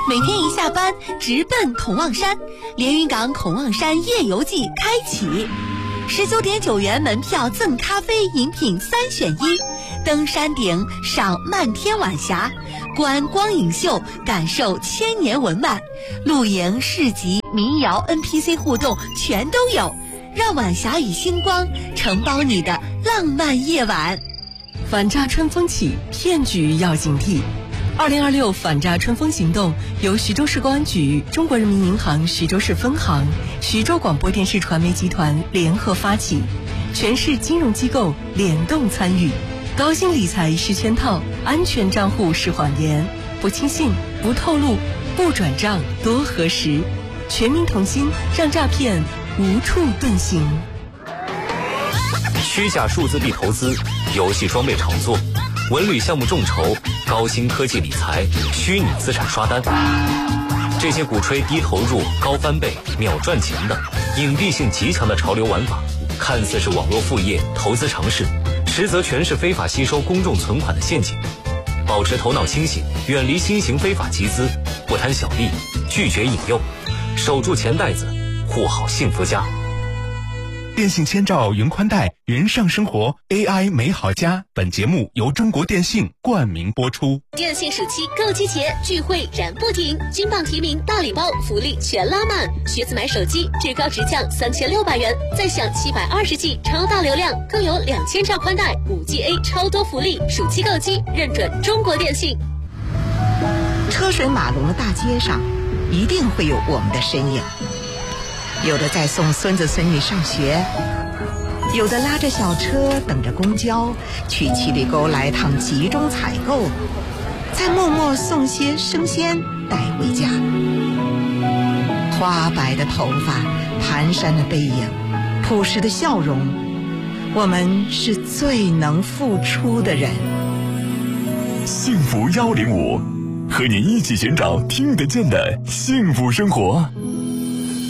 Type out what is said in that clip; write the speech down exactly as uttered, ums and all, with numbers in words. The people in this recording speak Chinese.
每天一下班直奔孔望山，连云港孔望山夜游季开启，十九点九元门票赠咖啡饮品三选一，登山顶赏漫天晚霞，观光影秀感受千年文脉，露营市集民谣 N P C 互动全都有，让晚霞与星光承包你的浪漫夜晚。 反诈春风起，骗局要警惕。二零二六反诈春风行动由徐州市公安局、中国人民银行徐州市分行、徐州广播电视传媒集团联合发起，全市金融机构联动参与。高薪理财是圈套，安全账户是谎言，不轻信，不透露，不转账，多核实。全民同心，让诈骗无处遁形。 虚假数字币投资、游戏装备炒作、文旅项目众筹、高新科技理财、虚拟资产刷单，这些鼓吹低投入、高翻倍、秒赚钱的隐蔽性极强的潮流玩法，看似是网络副业、投资尝试，实则全是非法吸收公众存款的陷阱。保持头脑清醒，远离新型非法集资，不贪小利，拒绝引诱，守住钱袋子，护好幸福家。 电信千兆云宽带，云上生活 A I 美好家。本节目由中国电信冠名播出。 电信暑期购机节聚会燃不停，金榜题名大礼包福利全拉满，学子买手机至高直降三千六百元，再享七百二十 G 超大流量，更有两千兆宽带，五 G A 超多福利。暑期购机认准中国电信。 车水马龙的大街上，一定会有我们的身影。有的在送孙子孙女上学，有的拉着小车等着公交去七里沟来趟集中采购，再默默送些生鲜带回家。花白的头发，蹒跚的背影，朴实的笑容，我们是最能付出的人。 幸福一零五，和你一起寻找听得见的幸福生活。